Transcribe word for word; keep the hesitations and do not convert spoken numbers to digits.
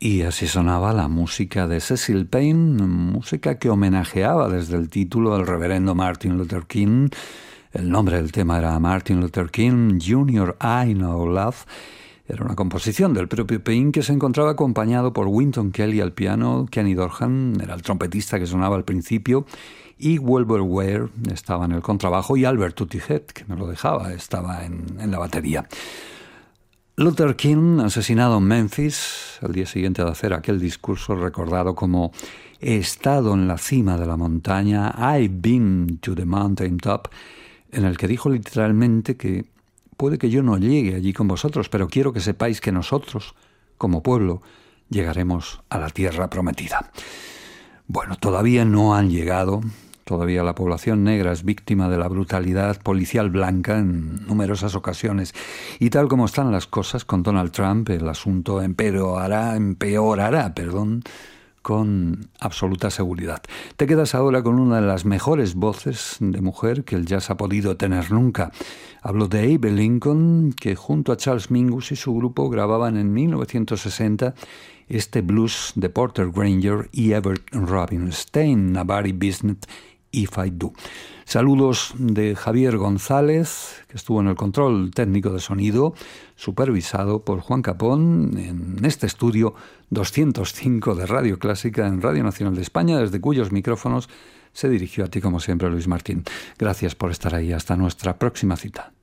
Y así sonaba la música de Cecil Payne, música que homenajeaba desde el título al reverendo Martin Luther King. El nombre del tema era Martin Luther King junior I Know Love. Era una composición del propio Payne que se encontraba acompañado por Wynton Kelly al piano, Kenny Dorham era el trompetista que sonaba al principio, y Wilbur Ware estaba en el contrabajo, y Albert Tutti Head, que no lo dejaba, estaba en, en la batería. Luther King, asesinado en Memphis, al día siguiente de hacer aquel discurso recordado como "He estado en la cima de la montaña", "I've been to the mountain top", en el que dijo literalmente que puede que yo no llegue allí con vosotros, pero quiero que sepáis que nosotros, como pueblo, llegaremos a la tierra prometida. Bueno, todavía no han llegado. Todavía la población negra es víctima de la brutalidad policial blanca en numerosas ocasiones. Y tal como están las cosas con Donald Trump, el asunto empeorará, empeorará, perdón, con absoluta seguridad. Te quedas ahora con una de las mejores voces de mujer que el jazz ha podido tener nunca. Hablo de Abe Lincoln, que junto a Charles Mingus y su grupo grababan en mil novecientos sesenta este blues de Porter Granger y Everett Rubinstein, Nobody Business If I Do. Saludos de Javier González, que estuvo en el control técnico de sonido, supervisado por Juan Capón en este estudio doscientos cinco de Radio Clásica en Radio Nacional de España, desde cuyos micrófonos se dirigió a ti como siempre Luis Martín. Gracias por estar ahí. Hasta nuestra próxima cita.